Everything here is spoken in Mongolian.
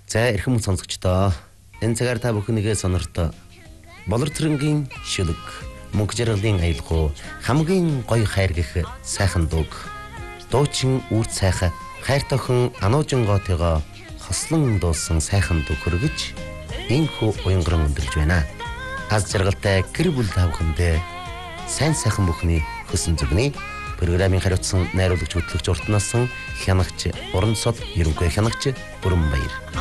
За эрхэм сонсогчдоо энэ цагаар та бүхнийгээ сонорто болор цэрэнгийн шүлэг мөнх жаргалын аялгау хамгийн гоё хайр гэх сайхан дууг дуучин үрд сайхан хайртай охин Ануужингоотойгоо хослон дуусан сайхан дуу хөргөж энхүү уянган өндөрлж байна. Аз жаргалтай гэр бүл тавхандээ сайн сайхан бүхний хөсөн зүгний програмын хариуцсан найруулагч хөтлөгч уртнасан хянагч Уран сод Ерөнхий хянагч Бүрэн Баяр.